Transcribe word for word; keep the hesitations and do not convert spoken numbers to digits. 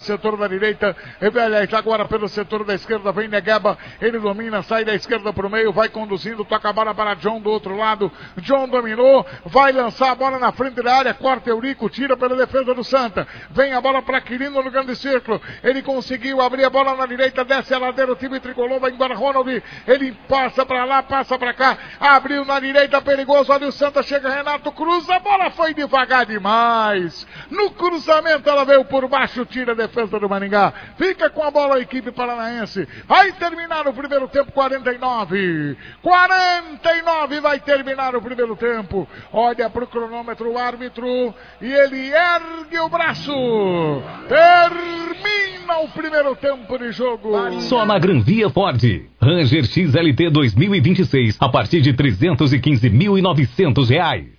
Setor da direita, aliás, agora pelo setor da esquerda vem Negueba, ele domina, sai da esquerda para o meio, vai conduzindo, toca a bola para John do outro lado, John dominou, vai lançar a bola na frente da área, corta Eurico, tira pela defesa do Santa, vem a bola para Quirino no grande círculo, ele conseguiu abrir a bola na direita, desce a ladeira, o time tricolor, vai embora Ronald, ele passa para lá, passa para cá, abriu na direita, perigoso, ali o Santa, chega Renato, cruza, a bola foi devagar demais, no cruzamento ela veio por baixo, tira a defesa defesa do Maringá, fica com a bola a equipe paranaense, vai terminar o primeiro tempo, quarenta e nove, quarenta e nove vai terminar o primeiro tempo, olha pro cronômetro o árbitro, e ele ergue o braço, termina o primeiro tempo de jogo. Só na Gran Via Ford, Ranger X L T dois mil e vinte e seis, a partir de trezentos e quinze mil e novecentos reais.